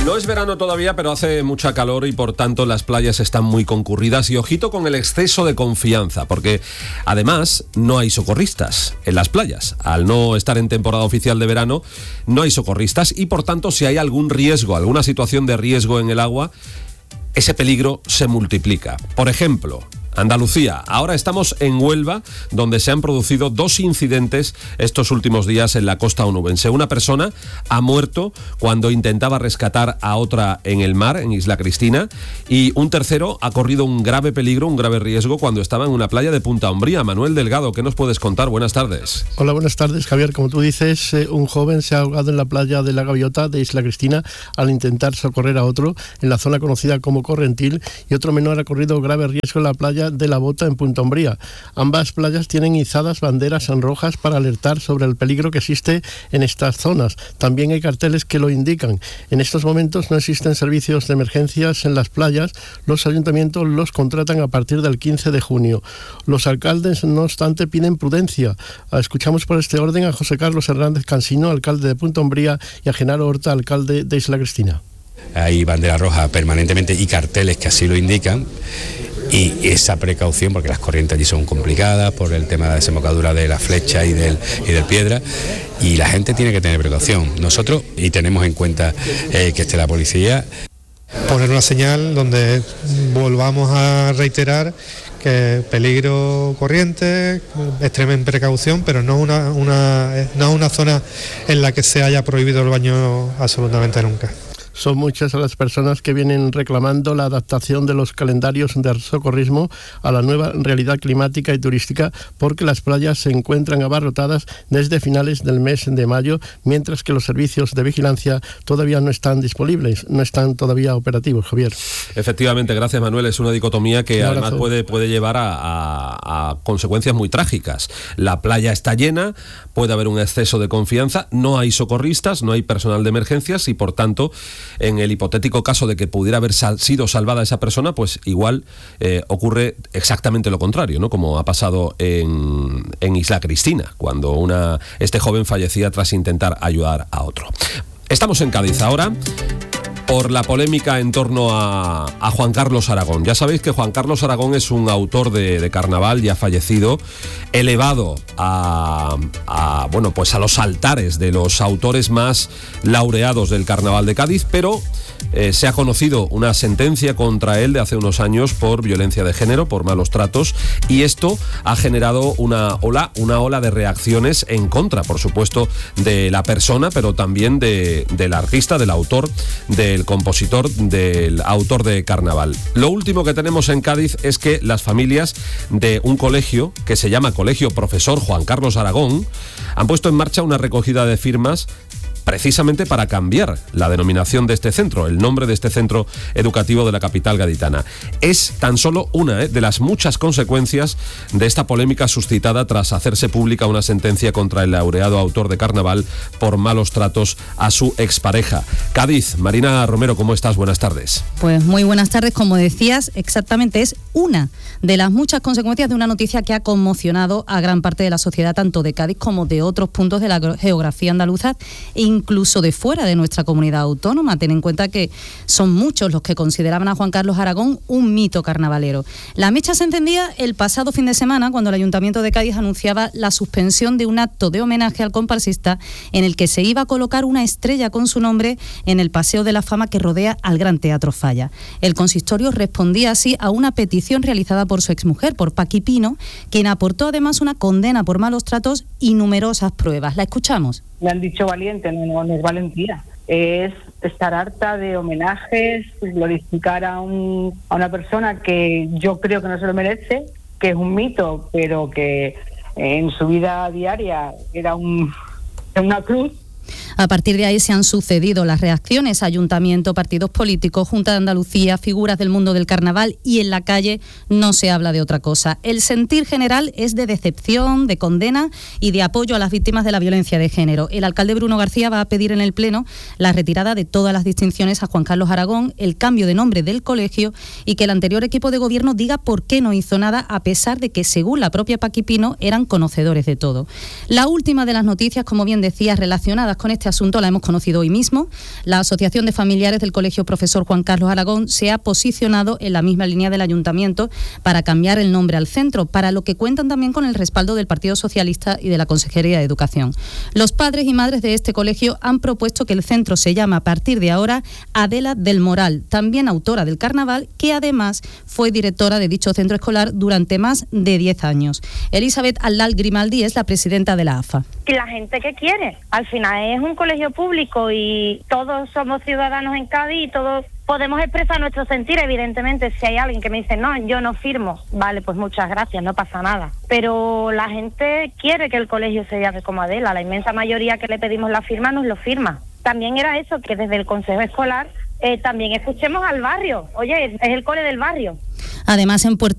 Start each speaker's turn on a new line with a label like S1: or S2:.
S1: No es verano todavía, pero hace mucha calor y por tanto las playas están muy concurridas. Y ojito con el exceso de confianza, porque además no hay socorristas en las playas. Al no estar en temporada oficial de verano, no hay socorristas y por tanto si hay algún riesgo, alguna situación de riesgo en el agua, ese peligro se multiplica. Por ejemplo, Andalucía. Ahora estamos en Huelva, donde se han producido 2 incidentes estos últimos días en la costa onubense. Una persona ha muerto cuando intentaba rescatar a otra en el mar, en Isla Cristina, y un tercero ha corrido un grave peligro, un grave riesgo cuando estaba en una playa de Punta Umbría. Manuel Delgado, ¿qué nos puedes contar? Buenas tardes.
S2: Hola, buenas tardes, Javier. Como tú dices, un joven se ha ahogado en la playa de la Gaviota de Isla Cristina al intentar socorrer a otro en la zona conocida como Correntil, y otro menor ha corrido grave riesgo en la playa de la Bota en Punta Umbría. Ambas playas tienen izadas banderas en rojas para alertar sobre el peligro que existe en estas zonas. También hay carteles que lo indican. En estos momentos no existen servicios de emergencias en las playas. Los ayuntamientos los contratan a partir del 15 de junio. Los alcaldes, no obstante, piden prudencia. Escuchamos por este orden a José Carlos Hernández Cansino, alcalde de Punta Umbría, y a Genaro Horta, alcalde de Isla Cristina.
S3: Hay bandera roja permanentemente y carteles que así lo indican. Y esa precaución, porque las corrientes allí son complicadas por el tema de la desembocadura de la Flecha y del Piedra, y la gente tiene que tener precaución. Nosotros, y tenemos en cuenta que esté la policía.
S4: Poner una señal donde volvamos a reiterar que peligro corriente, extremen precaución, pero no una zona en la que se haya prohibido el baño absolutamente nunca.
S2: Son muchas las personas que vienen reclamando la adaptación de los calendarios de socorrismo a la nueva realidad climática y turística, porque las playas se encuentran abarrotadas desde finales del mes de mayo, mientras que los servicios de vigilancia todavía no están disponibles, no están todavía operativos, Javier.
S1: Efectivamente, gracias Manuel, es una dicotomía que además puede llevar a consecuencias muy trágicas. La playa está llena, puede haber un exceso de confianza, no hay socorristas, no hay personal de emergencias y por tanto, en el hipotético caso de que pudiera haber sido salvada esa persona, pues igual ocurre exactamente lo contrario, ¿no? Como ha pasado en Isla Cristina, cuando este joven fallecía tras intentar ayudar a otro. Estamos en Cádiz ahora por la polémica en torno a Juan Carlos Aragón. Ya sabéis que Juan Carlos Aragón es un autor de carnaval ya fallecido, elevado a los altares de los autores más laureados del carnaval de Cádiz, pero se ha conocido una sentencia contra él de hace unos años por violencia de género, por malos tratos, y esto ha generado una ola de reacciones en contra, por supuesto, de la persona, pero también del artista, del autor, del compositor, del autor de carnaval. Lo último que tenemos en Cádiz es que las familias de un colegio que se llama Colegio Profesor Juan Carlos Aragón han puesto en marcha una recogida de firmas precisamente para cambiar la denominación de este centro, el nombre de este centro educativo de la capital gaditana. Es tan solo una de las muchas consecuencias de esta polémica suscitada tras hacerse pública una sentencia contra el laureado autor de carnaval por malos tratos a su expareja. Cádiz, Marina Romero, ¿cómo estás? Buenas tardes.
S5: Pues muy buenas tardes, como decías, exactamente es una de las muchas consecuencias de una noticia que ha conmocionado a gran parte de la sociedad, tanto de Cádiz como de otros puntos de la geografía andaluza, incluso de fuera de nuestra comunidad autónoma. Ten en cuenta que son muchos los que consideraban a Juan Carlos Aragón un mito carnavalero. La mecha se encendía el pasado fin de semana cuando el Ayuntamiento de Cádiz anunciaba la suspensión de un acto de homenaje al comparsista en el que se iba a colocar una estrella con su nombre en el Paseo de la Fama que rodea al Gran Teatro Falla. El consistorio respondía así a una petición realizada por su exmujer, por Paqui Pino, quien aportó además una condena por malos tratos y numerosas pruebas. La escuchamos.
S6: Me han dicho valiente, no es valentía. Es estar harta de homenajes, glorificar a una persona que yo creo que no se lo merece, que es un mito, pero que en su vida diaria era una cruz.
S5: A partir de ahí se han sucedido las reacciones: ayuntamiento, partidos políticos, Junta de Andalucía, figuras del mundo del carnaval, y en la calle no se habla de otra cosa. El sentir general es de decepción, de condena y de apoyo a las víctimas de la violencia de género. El alcalde Bruno García va a pedir en el Pleno la retirada de todas las distinciones a Juan Carlos Aragón, el cambio de nombre del colegio y que el anterior equipo de gobierno diga por qué no hizo nada, a pesar de que, según la propia Paqui Pino, eran conocedores de todo. La última de las noticias, como bien decías, relacionadas con este este asunto la hemos conocido hoy mismo. La Asociación de Familiares del Colegio Profesor Juan Carlos Aragón se ha posicionado en la misma línea del Ayuntamiento para cambiar el nombre al centro, para lo que cuentan también con el respaldo del Partido Socialista y de la Consejería de Educación. Los padres y madres de este colegio han propuesto que el centro se llame a partir de ahora Adela del Moral, también autora del Carnaval, que además fue directora de dicho centro escolar durante más de 10 años. Elizabeth Aldal Grimaldi es la presidenta de la AFA.
S7: La gente que quiere, al final es un colegio público y todos somos ciudadanos en Cádiz y todos podemos expresar nuestro sentir. Evidentemente, si hay alguien que me dice, no, yo no firmo, vale, pues muchas gracias, no pasa nada. Pero la gente quiere que el colegio se llame como Adela, la inmensa mayoría que le pedimos la firma nos lo firma. También era eso, que desde el Consejo Escolar también escuchemos al barrio. Oye, es el cole del barrio.
S5: Además, en Puerto